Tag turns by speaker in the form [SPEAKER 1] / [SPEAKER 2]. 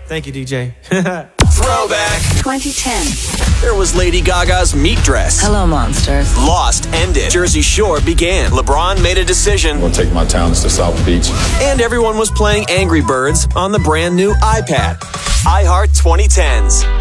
[SPEAKER 1] Thank you, DJ.
[SPEAKER 2] Throwback
[SPEAKER 3] 2010.
[SPEAKER 2] There was Lady Gaga's meat dress.
[SPEAKER 4] Hello, monsters.
[SPEAKER 2] Lost ended. Jersey Shore began. LeBron made a decision.
[SPEAKER 5] I'm gonna take my talents to South Beach.
[SPEAKER 2] And everyone was playing Angry Birds on the brand new iPad. iHeart 2010s.